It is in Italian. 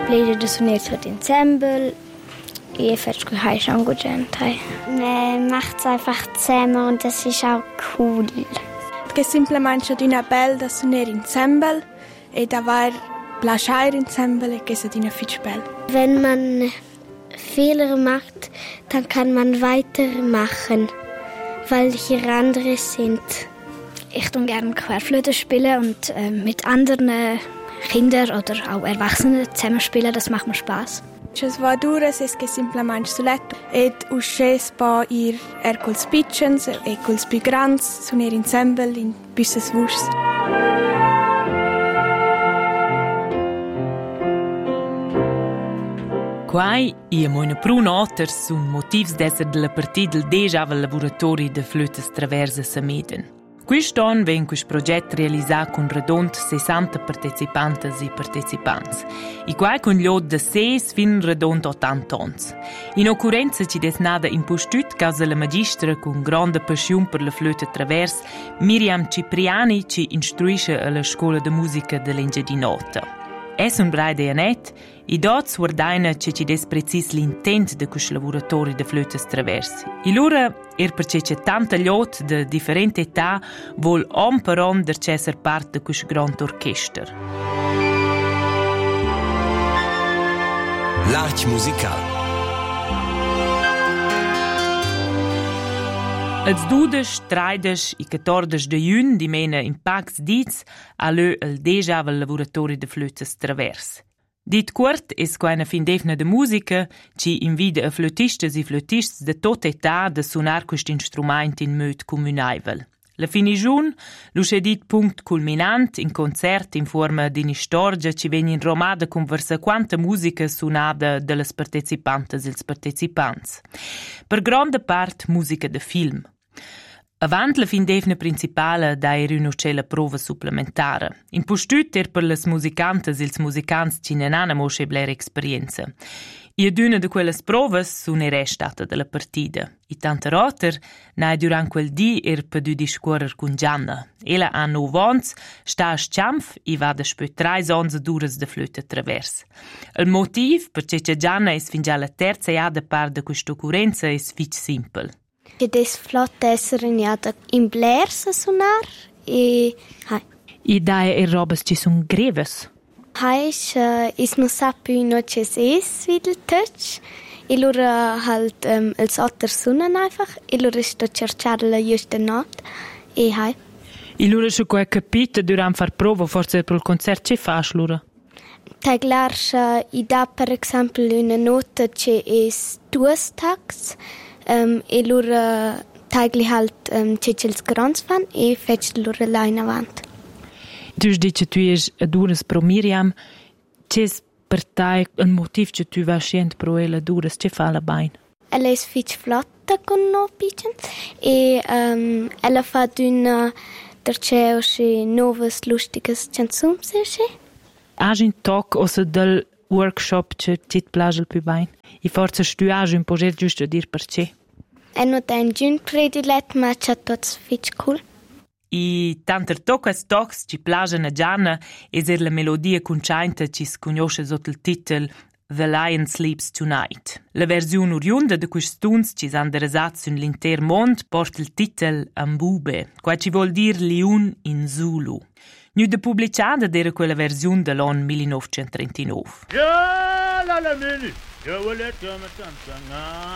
pläscha da suner tot ensemble. Ich fährst du heim schon gut gente. Man macht es einfach zusammen und das ist auch cool. Che semplicemente una bella suner ensemble e da var plaschare ensemble che se dina viel bell. Wenn man Fehler macht, dann kann man weitermachen, weil hier andere sind. Ich tue gerne Querflöte spielen und mit anderen Kindern oder auch Erwachsenen zusammenspielen, das macht mir Spaß. Es va dures es che semplicemente sulet ed usces pa ir culs pitchens e culs più grands suner ensemble in büsses wurs. Quai e moina prun oter sun motivs d'esser della partida del deja vel laboratori de flötes traversas a Meden. Quist'anno ven quist proget realisà cun redont 60 partecipantes e partecipants. I quai cun gliod de 6 fin redont 80 ans. In occurrenza ci des nada impostut causa la magistra cun grande passion per la flöte travers Miriam Cipriani ci instruisce alla scola de musica de l'Engiadinota. Es un brai de anet, i dots guardaina ci des precis l'intent de quist lavoratori de flötes travers. I lura perché c'è tanta gliot de differente età vol on per on der cesser part de quist grand orchester. L'Arch musical. Els 12, 13 e 14 de giugn dimena in Pax Diz a lö el deja vel lavoratori de flötes travers. Dit quart es quaina fin defna de musica ci invida a flötistes e flötists de tota età de sunar quist instrument in möd communaivel. La finigiun, l'uscedit punct culminant in concert in forma d'inistorgia ci vegn in romada conversa quanta musica sunada de las partecipantes e ils participants. Per grande part musica de film. Avant la fin defna principala daer un'uccella prova supplementara. In postut per las musicantes e ils musicants ci nenana mosche bler experienza. E ad una de quelles provas sunerè stata della partida. I tanta roter n'ha durant quel di per du discorrer con Gianna. Ella ha 9 ans, sta a Sciampf e va da spö 3 ans duras de flöte travers. Il motiv perché Gianna es fin già la terza e da part de questa occurrenza es fich simpel. Che des flott essere niata in blersa sunar e hai. I dae robes ci sun greves. Heisch is non sa più no c'es es videl touch e lura halt els otter sunnen einfach e lura sto cercarla giusta not e hai. E lura scho quai capita durant far prova forse per il concert ce fas lura. Taglar i da per esempio una nota che es 2 tags e lura tagli halt che els grans fan e fetch lura line avant. Tu dici tu es duras pro Miriam, c'es per te un motiv che tu vas scient pro ella duras, ce fa la bain? Ella es fich flotta con no pitchen e ella fa una terceo che novas lustigas canzums che. Has un toc ossa del workshop che ti plage più bain? E forse tu has un progetto giusto a dir perché? Non è un giun predilet, ma c'è tots fich cool. I tanter toccas tocs ci plagen a Gianna es la melodia conciainta ci sconosce sotto il titel The Lion Sleeps Tonight. La versione oriunda de quist tuns ci s'han deresat sun l'inter mond porta il titel Ambube, qua ci vuol dir liun in Zulu. Nu de publicada d'era quella versione de l'anno 1939.